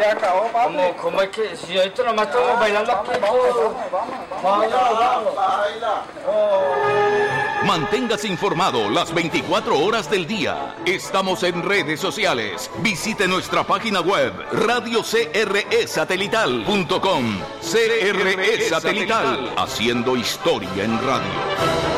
ya acabó, papi. ¿Cómo es que si ahorita nomás estamos bailando aquí? Manténgase informado las 24 horas del día. Estamos en redes sociales. Visite nuestra página web radiocresatelital.com. CRE Satelital, haciendo historia en radio.